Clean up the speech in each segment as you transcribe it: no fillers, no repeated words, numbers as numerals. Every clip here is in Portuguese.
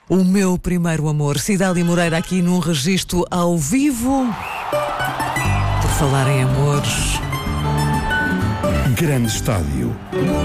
O meu primeiro amor, Cidália Moreira aqui num registro ao vivo. Por falar em amores. Grande Estádio.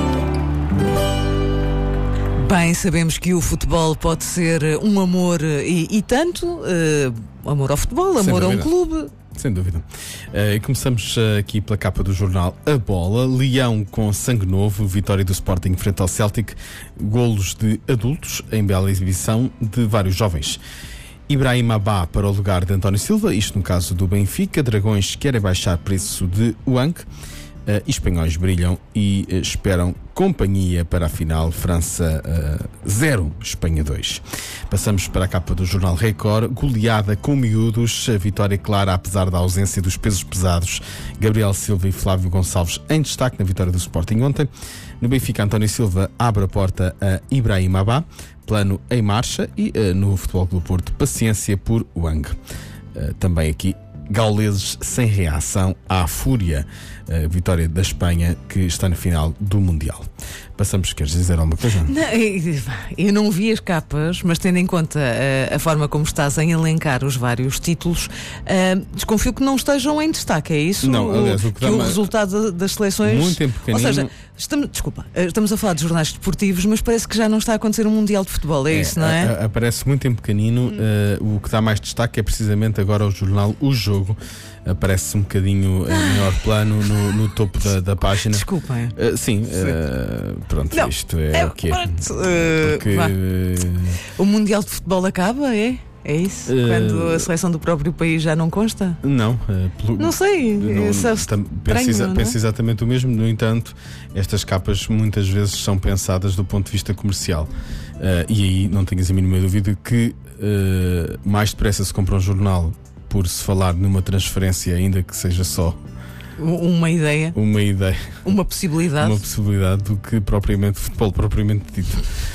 Bem, sabemos que o futebol pode ser um amor e tanto. Amor ao futebol, amor a um clube. Sem dúvida. Começamos aqui pela capa do jornal A Bola. Leão com sangue novo, vitória do Sporting frente ao Celtic, golos de adultos em bela exibição de vários jovens. Ibrahim Abá para o lugar de António Silva, isto no caso do Benfica. Dragões querem baixar preço de Wang. Espanhóis brilham e esperam companhia para a final. França 0, Espanha 2. Passamos para a capa do jornal Record. Goleada com miúdos, a vitória clara apesar da ausência dos pesos pesados. Gabriel Silva e Flávio Gonçalves em destaque na vitória do Sporting ontem. No Benfica, António Silva abre a porta a Ibrahim Abá, plano em marcha. E no Futebol Clube do Porto, paciência por Wang. Também aqui gauleses sem reação à fúria, a vitória da Espanha que está na final do Mundial. Passamos, queres dizer alguma coisa? Não, eu não vi as capas, mas tendo em conta a forma como estás a elencar os vários títulos, desconfio que não estejam em destaque, é isso? Não, aliás, o resultado das seleções... Muito em pequenino. Ou seja, estamos a falar de jornais desportivos, mas parece que já não está a acontecer um Mundial de Futebol, é isso, não é? Aparece muito em pequenino. O que dá mais destaque é precisamente agora o jornal O Jogo. Aparece um bocadinho em menor plano no topo da página. Desculpem. Sim. Pronto, não, isto é o que é. Porque o Mundial de Futebol acaba, é? É isso? Quando a seleção do próprio país já não consta? Não. Não sei. Penso exatamente o mesmo. No entanto, estas capas muitas vezes são pensadas do ponto de vista comercial. E aí não tenhas a mínima dúvida que mais depressa se compra um jornal por se falar numa transferência, ainda que seja só uma ideia, uma possibilidade do que propriamente futebol propriamente dito.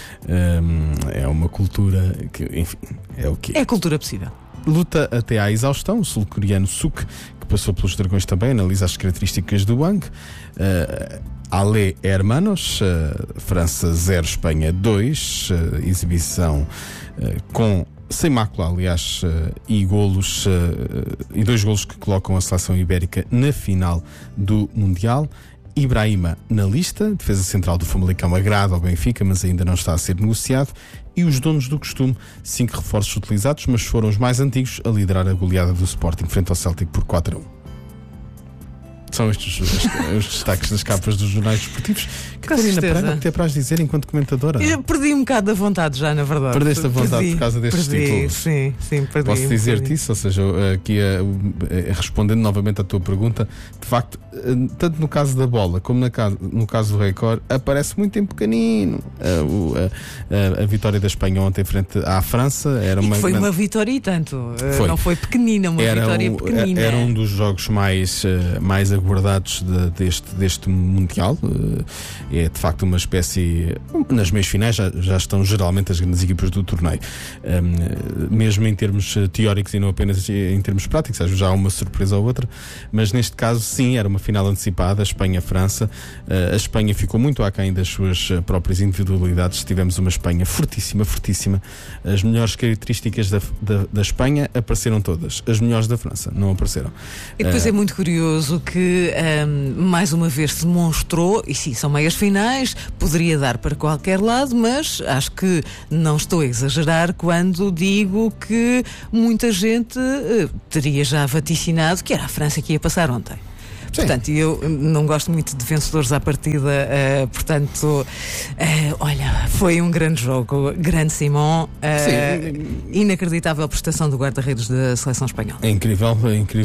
É uma cultura que, enfim, é o que é. É cultura possível. Luta até à exaustão. O sul-coreano Suk, que passou pelos Dragões também, analisa as características do Wang. Ale Hermanos, França 0, Espanha 2, exibição sem mácula, aliás, e golos, e 2 golos que colocam a seleção ibérica na final do Mundial. Ibrahima na lista, defesa central do Famalicão agrada ao Benfica, mas ainda não está a ser negociado. E os donos do costume, 5 reforços utilizados, mas foram os mais antigos a liderar a goleada do Sporting frente ao Celtic por 4-1. São estes os destaques das capas dos jornais desportivos. Que Carolina Pereira, o que te apraz dizer enquanto comentadora? Eu perdi um bocado a vontade já, na verdade. Perdeste a vontade por causa destes títulos? Sim, perdi. Posso dizer-te isso? Ou seja, aqui respondendo novamente à tua pergunta, de facto, tanto no caso da bola como no caso do Record, aparece muito em pequenino. A vitória da Espanha ontem frente à França era uma vitória e tanto. Não foi pequenina, vitória pequenina. Era um dos jogos mais aguardados deste Mundial. É de facto uma espécie. Nas meias finais já estão geralmente as grandes equipas do torneio, mesmo em termos teóricos e não apenas em termos práticos. Às vezes já há uma surpresa ou outra, mas neste caso sim, era uma final antecipada, Espanha-França. A Espanha ficou muito aquém das suas próprias individualidades. Tivemos uma Espanha fortíssima. As melhores características da Espanha apareceram todas, as melhores da França não apareceram. E depois é muito curioso que mais uma vez se demonstrou, e sim, são meias finais, poderia dar para qualquer lado, mas acho que não estou a exagerar quando digo que muita gente teria já vaticinado que era a França que ia passar ontem. Sim. Portanto, eu não gosto muito de vencedores à partida, portanto, olha, foi um grande jogo, grande Simão, inacreditável prestação do guarda-redes da seleção espanhola. É incrível,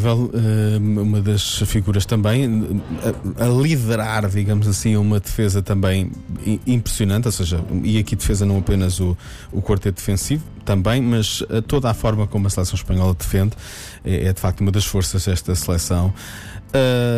uma das figuras também a liderar, digamos assim, uma defesa também impressionante, ou seja, e aqui defesa não apenas o quarteto defensivo também, mas toda a forma como a seleção espanhola defende é de facto uma das forças desta seleção.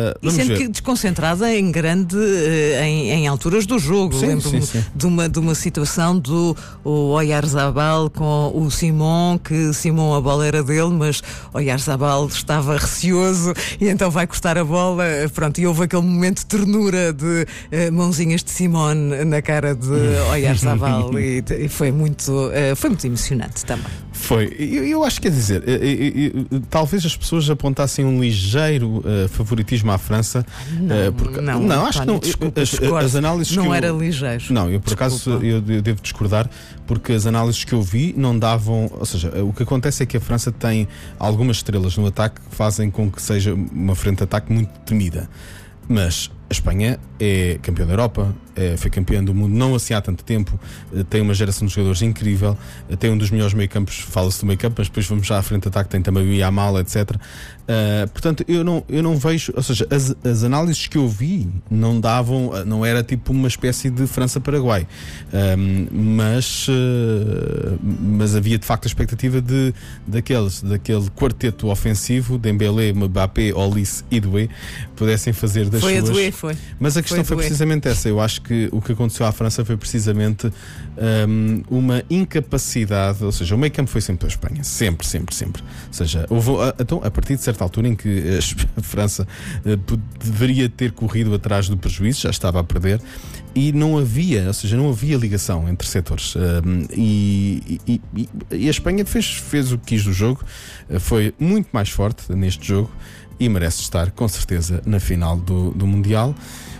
E sendo que desconcentrada em grande, em alturas do jogo. Lembro-me de uma situação do Oyarzabal com o Simon, que Simon a bola era dele, mas Oyarzabal estava receoso e então vai cortar a bola. Pronto, e houve aquele momento de ternura de mãozinhas de Simone na cara de Oyarzabal e foi muito emocionante também. Foi. Eu acho que quer dizer, talvez as pessoas apontassem um ligeiro favoritismo à França. Não, acho que não. As análises não era ligeiro. Não, eu por acaso eu devo discordar, porque as análises que eu vi não davam. Ou seja, o que acontece é que a França tem algumas estrelas no ataque que fazem com que seja uma frente de ataque muito temida. Mas a Espanha é campeã da Europa, foi campeã do mundo não assim há tanto tempo, tem uma geração de jogadores incrível, tem um dos melhores meio-campos, fala-se do meio-campo, mas depois vamos já à frente de ataque, tem também o Yamal, etc. Portanto, eu não vejo, ou seja, as análises que eu vi não davam, não era tipo uma espécie de França-Paraguai, mas havia de facto a expectativa daquele quarteto ofensivo, Dembélé, Mbappé, Olise e Doué, pudessem fazer das suas. Foi. Mas a questão foi precisamente essa. Eu acho que o que aconteceu à França foi precisamente uma incapacidade, ou seja, o meio campo foi sempre a Espanha, sempre. Ou seja, então, a partir de certa altura em que a França deveria ter corrido atrás do prejuízo, já estava a perder, e não havia ligação entre setores. E a Espanha fez o que quis do jogo, foi muito mais forte neste jogo e merece estar, com certeza, na final do Mundial.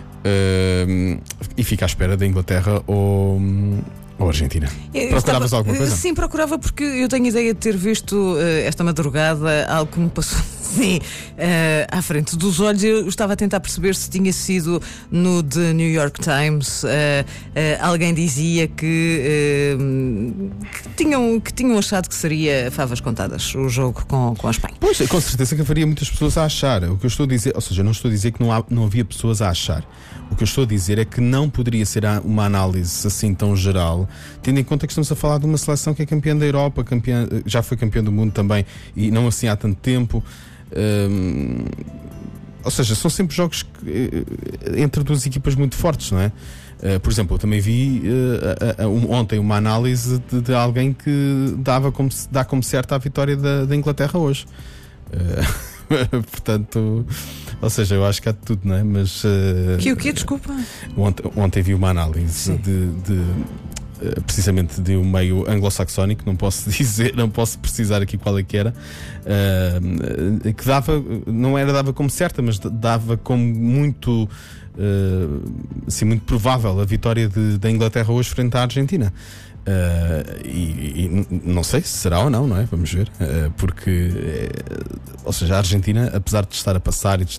E fica à espera da Inglaterra ou Argentina. Procuravas alguma coisa? Sim, procurava, porque eu tenho ideia de ter visto esta madrugada algo que me passou à frente dos olhos. Eu estava a tentar perceber se tinha sido no The New York Times. Alguém dizia que tinham achado que seria favas contadas o jogo com a Espanha. Pois, com certeza que haveria muitas pessoas a achar. O que eu estou a dizer, ou seja, não estou a dizer que não havia pessoas a achar. O que eu estou a dizer é que não poderia ser uma análise assim tão geral, tendo em conta que estamos a falar de uma seleção que é campeã da Europa, já foi campeã do mundo também, e não assim há tanto tempo. Ou seja, são sempre jogos entre duas equipas muito fortes, não é? Por exemplo, eu também vi ontem uma análise de alguém que dá como certa a vitória da Inglaterra hoje. Portanto, ou seja, eu acho que há de tudo, não é? Mas o quê? Desculpa. Ontem vi uma análise precisamente de um meio anglo-saxónico, não posso precisar aqui qual é que era, que dava como certa, mas dava como muito muito provável a vitória da Inglaterra hoje frente à Argentina. E não sei se será ou não, não é? Vamos ver, porque ou seja, a Argentina, apesar de estar a passar e de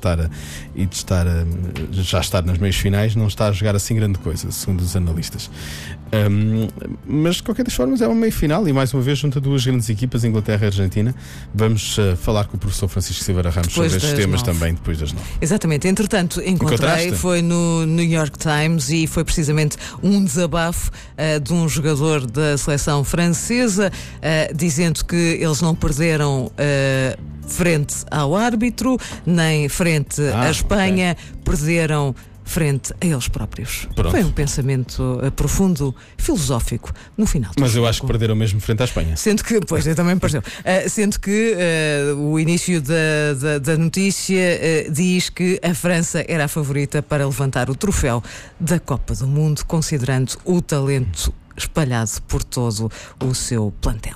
já estar nas meias finais, não está a jogar assim grande coisa, segundo os analistas. Mas de qualquer das formas é uma meia final, e mais uma vez junto a duas grandes equipas, Inglaterra e Argentina. Vamos falar com o professor Francisco Silveira Ramos sobre estes temas também depois das 9. Exatamente, entretanto encontrei, foi no New York Times, e foi precisamente um desabafo de um jogador da seleção francesa, dizendo que eles não perderam frente ao árbitro, nem frente à Espanha, perderam frente a eles próprios. Pronto. Foi um pensamento profundo, filosófico, no final. Mas eu acho que perderam mesmo frente à Espanha. Sendo que, pois, eu também me pareceu. Sendo que o início da notícia diz que a França era a favorita para levantar o troféu da Copa do Mundo, considerando o talento espalhado por todo o seu plantel.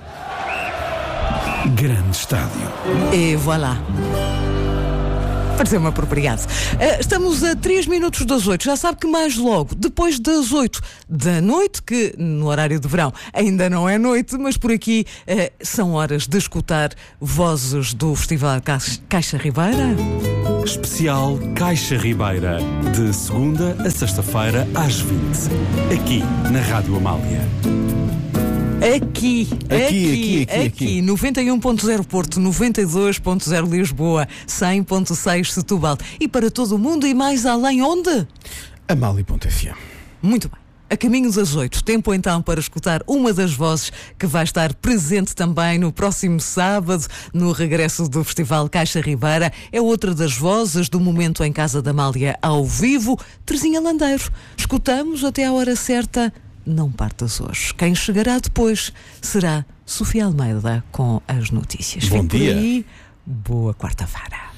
Grande estádio. E voilà. Pareceu-me apropriado. Estamos a 3 minutos das 8. Já sabe que mais logo, depois das 8 da noite, que no horário de verão ainda não é noite, mas por aqui são horas de escutar vozes do Festival Caixa Ribeira. Especial Caixa Ribeira, de segunda a sexta-feira às 20, aqui na Rádio Amália. Aqui, 91.0 Porto, 92.0 Lisboa, 100.6 Setúbal, e para todo o mundo e mais além, onde? Amália.fm. Muito bem. a caminho das 8. Tempo então para escutar uma das vozes que vai estar presente também no próximo sábado, no regresso do Festival Caixa Ribeira. É outra das vozes do Momento em Casa da Amália ao vivo, Terezinha Landeiro. Escutamos até à hora certa. Não partas hoje. Quem chegará depois será Sofia Almeida com as notícias. Bom dia. Por aí, boa quarta-feira.